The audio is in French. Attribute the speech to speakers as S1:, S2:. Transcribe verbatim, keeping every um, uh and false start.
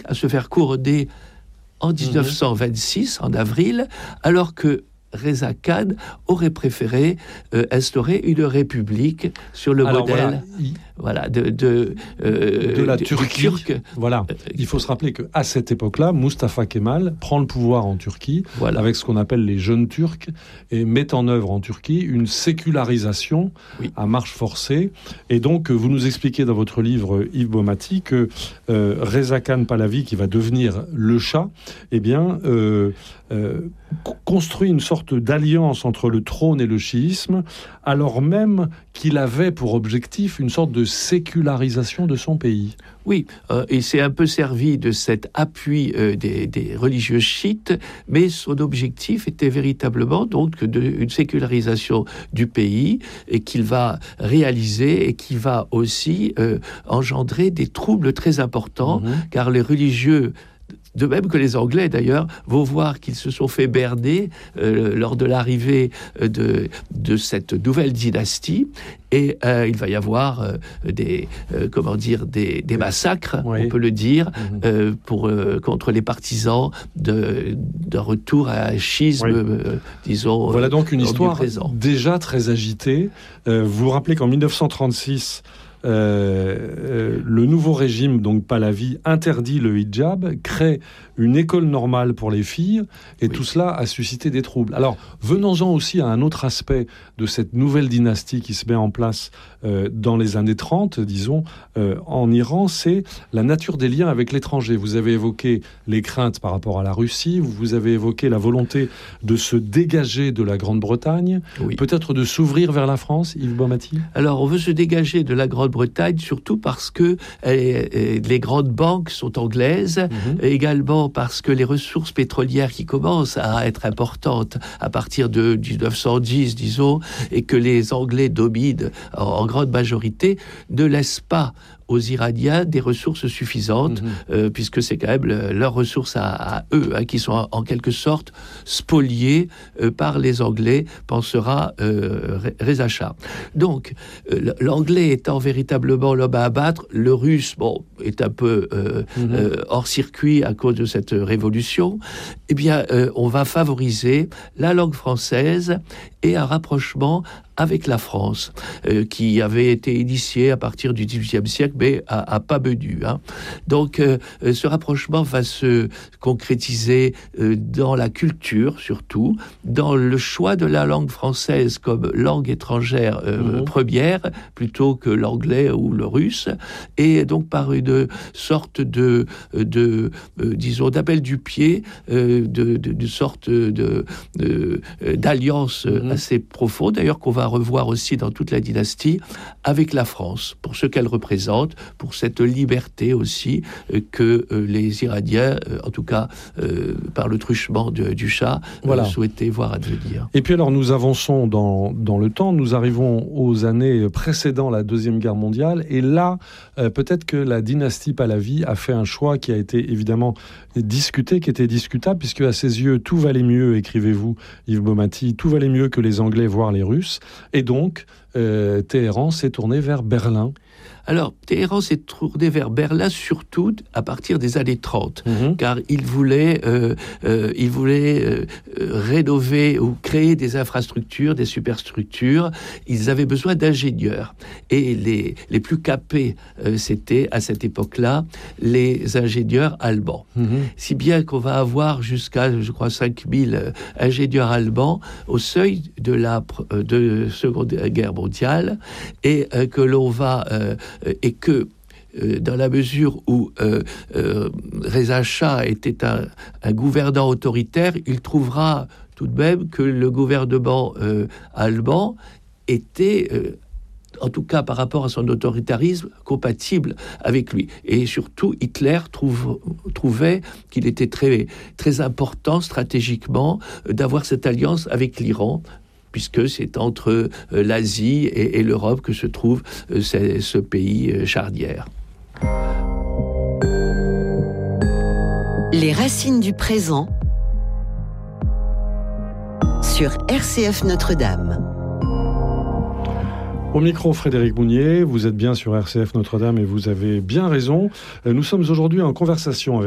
S1: à se faire couronner en dix-neuf cent vingt-six, en avril, alors que Reza Khan aurait préféré euh, instaurer une république sur le
S2: Alors,
S1: modèle
S2: voilà, il...
S1: voilà, de, de, euh,
S2: de la
S1: de,
S2: Turquie.
S1: Turc.
S2: Voilà. Il faut se rappeler qu'à cette époque-là, Mustafa Kemal prend le pouvoir en Turquie voilà. avec ce qu'on appelle les jeunes Turcs et met en œuvre en Turquie une sécularisation oui. à marche forcée. Et donc, vous nous expliquez dans votre livre, Yves Baumati, que euh, Reza Khan Pahlavi, qui va devenir le Shah, eh bien, euh, euh, construit une sorte d'alliance entre le trône et le chiisme, alors même qu'il avait pour objectif une sorte de sécularisation de son pays.
S1: Oui, euh, il s'est un peu servi de cet appui euh, des, des religieux chiites, mais son objectif était véritablement donc de, une sécularisation du pays et qu'il va réaliser et qui va aussi euh, engendrer des troubles très importants, mmh. car les religieux, de même que les Anglais d'ailleurs, vont voir qu'ils se sont fait berner euh, lors de l'arrivée de, de cette nouvelle dynastie, et euh, il va y avoir euh, des, euh, comment dire, des, des massacres, oui. on peut le dire, mmh. euh, pour, euh, contre les partisans de, d'un retour à un schisme, oui. euh, disons.
S2: Voilà donc une histoire déjà très agitée. Euh, vous vous rappelez qu'en dix-neuf cent trente-six, Euh, euh, le nouveau régime, donc Pahlavi, interdit le hijab, crée une école normale pour les filles, et oui. tout cela a suscité des troubles. Alors, venons-en aussi à un autre aspect de cette nouvelle dynastie qui se met en place euh, dans les années trente, disons, euh, en Iran, c'est la nature des liens avec l'étranger. Vous avez évoqué les craintes par rapport à la Russie, vous avez évoqué la volonté de se dégager de la Grande-Bretagne, oui. peut-être de s'ouvrir vers la France, Yves Baumati ?
S1: Alors, on veut se dégager de la Grande Bretagne, surtout parce que euh, les grandes banques sont anglaises, mmh. également parce que les ressources pétrolières qui commencent à être importantes à partir de dix-neuf cent dix, disons, et que les Anglais dominent en, en grande majorité, ne laissent pas aux Iraniens des ressources suffisantes, mmh. euh, puisque c'est quand même le, leurs ressources à, à eux, hein, qui sont en, en quelque sorte spoliées euh, par les Anglais, pensera euh, Reza Shah. Donc, euh, l'anglais étant véritablement l'homme à abattre, le russe, bon, est un peu euh, mmh. euh, hors circuit à cause de cette révolution, eh bien, euh, on va favoriser la langue française et un rapprochement avec la France, euh, qui avait été initiée à partir du dix-huitième siècle, mais à, à pas menu. Hein. Donc, euh, ce rapprochement va se concrétiser euh, dans la culture, surtout, dans le choix de la langue française comme langue étrangère euh, mmh. première, plutôt que l'anglais ou le russe, et donc par une sorte de, de euh, disons, d'appel du pied, euh, de, de, de sorte de, de, d'alliance mmh. assez profonde, d'ailleurs qu'on va revoir aussi dans toute la dynastie, avec la France, pour ce qu'elle représente, pour cette liberté aussi euh, que euh, les Iraniens, euh, en tout cas euh, par le truchement de, du Shah, voilà. euh, souhaitaient voir advenir.
S2: Et puis alors nous avançons dans, dans le temps, nous arrivons aux années précédant la Deuxième Guerre mondiale, et là, euh, peut-être que la dynastie Pahlavi a fait un choix qui a été évidemment discuté, qui était discutable, puisque à ses yeux, tout valait mieux, écrivez-vous, Yves Baumati, tout valait mieux que les Anglais, voire les Russes. Et donc, euh, Téhéran s'est tourné vers Berlin.
S1: Alors, Téhéran s'est tourné vers Berlin surtout à partir des années trente, mmh. car il voulait, euh, euh, il voulait euh, rénover ou créer des infrastructures, des superstructures. Ils avaient besoin d'ingénieurs. Et les, les plus capés, euh, c'était, à cette époque-là, les ingénieurs allemands. Mmh. Si bien qu'on va avoir jusqu'à, je crois, cinq mille ingénieurs allemands au seuil de la de Seconde Guerre mondiale, et euh, que l'on va... Euh, et que euh, dans la mesure où euh, euh, Reza Shah était un, un gouvernant autoritaire, il trouvera tout de même que le gouvernement euh, allemand était, euh, en tout cas par rapport à son autoritarisme, compatible avec lui. Et surtout, Hitler trouve, trouvait qu'il était très, très important stratégiquement euh, d'avoir cette alliance avec l'Iran, puisque c'est entre euh, l'Asie et, et l'Europe que se trouve euh, ce, ce pays euh, charnière.
S3: Les racines du présent sur R C F Notre-Dame.
S2: Au micro, Frédéric Mounier, vous êtes bien sur R C F Notre-Dame et vous avez bien raison. Nous sommes aujourd'hui en conversation avec